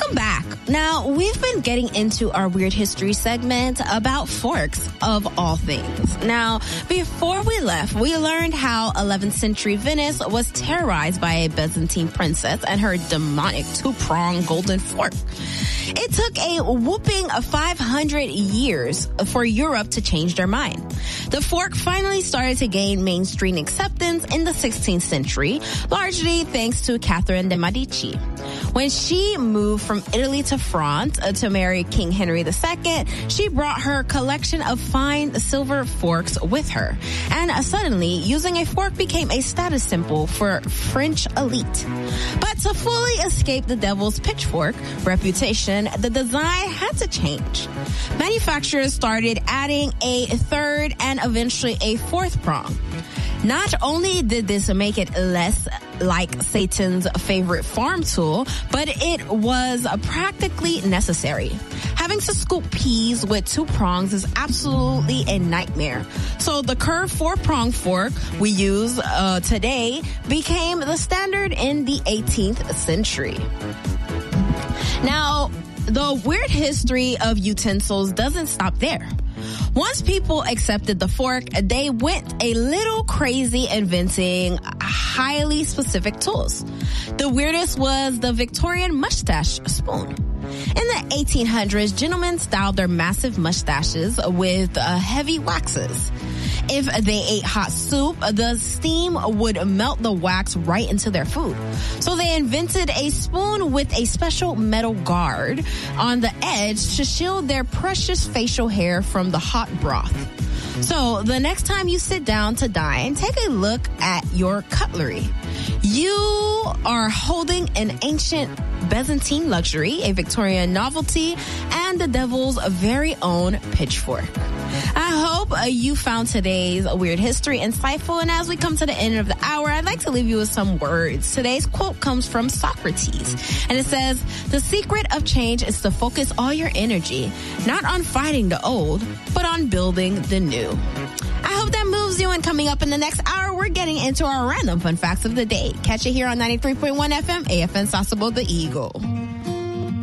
Welcome back. Now, we've been getting into our Weird History segment about forks of all things. Now, before we left, we learned how 11th century Venice was terrorized by a Byzantine princess and her demonic two-pronged golden fork. It took a whooping 500 years for Europe to change their mind. The fork finally started to gain mainstream acceptance in the 16th century, largely thanks to Catherine de' Medici. When she moved from Italy to France to marry King Henry II, she brought her collection of fine silver forks with her. And suddenly, using a fork became a status symbol for French elite. But to fully escape the devil's pitchfork reputation, the design had to change. Manufacturers started adding a third and eventually a fourth prong. Not only did this make it less like Satan's favorite farm tool, but it was practically necessary. Having to scoop peas with two prongs is absolutely a nightmare. So the curved four-prong fork we use today became the standard in the 18th century. Now, the weird history of utensils doesn't stop there. Once people accepted the fork, they went a little crazy inventing highly specific tools. The weirdest was the Victorian mustache spoon. In the 1800s, gentlemen styled their massive mustaches with heavy waxes. If they ate hot soup, the steam would melt the wax right into their food. So they invented a spoon with a special metal guard on the edge to shield their precious facial hair from the hot broth. So the next time you sit down to dine, take a look at your cutlery. You are holding an ancient Byzantine luxury, a Victorian novelty, and the devil's very own pitchfork. I hope you found today's Weird History insightful, and as we come to the end of the hour, I'd like to leave you with some words. Today's quote comes from Socrates, and it says, "The secret of change is to focus all your energy, not on fighting the old, but on building the new." I hope that moves you, and coming up in the next hour, we're getting into our random fun facts of the day. Catch it here on 93.1 FM, AFN Sasebo, The Eagle.